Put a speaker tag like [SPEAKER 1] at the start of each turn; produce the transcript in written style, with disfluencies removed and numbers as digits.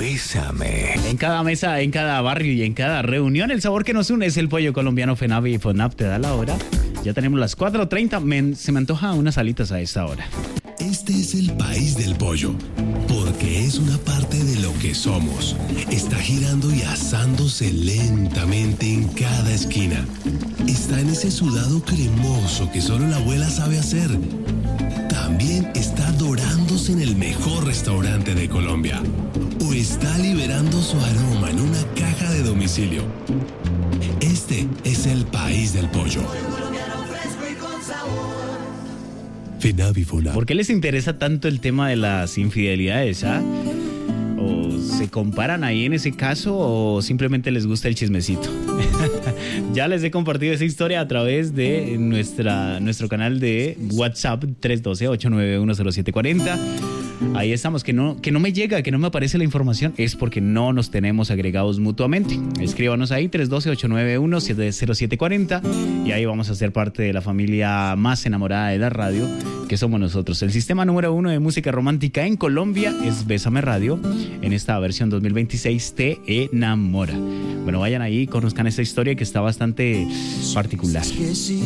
[SPEAKER 1] Bésame.
[SPEAKER 2] En cada mesa, en cada barrio y en cada reunión, el sabor que nos une es el pollo colombiano FENAVI y FONAP. Te da la hora. Ya tenemos las 4:30. Se me antoja unas alitas a esta hora.
[SPEAKER 3] Este es el país del pollo, porque es una parte de lo que somos. Está girando y asándose lentamente en cada esquina. Está en ese sudado cremoso que solo la abuela sabe hacer. También está dorándose en el mejor restaurante de Colombia. O está liberando su aroma en una caja de domicilio. Este es el país del pollo. FENAVI FONAP.
[SPEAKER 2] ¿Por qué les interesa tanto el tema de las infidelidades, ah? ¿O se comparan ahí en ese caso o simplemente les gusta el chismecito? Ya les he compartido esa historia a través de nuestro canal de WhatsApp 312-891-0740. Ahí estamos, que no me llega, que no me aparece la información, es porque no nos tenemos agregados mutuamente. Escríbanos ahí 312-891-0740 y ahí vamos a ser parte de la familia más enamorada de la radio, que somos nosotros. El sistema número 1 de música romántica en Colombia es Bésame Radio. En esta versión 2026 te enamora. Bueno, vayan ahí, conozcan esta historia que está bastante particular.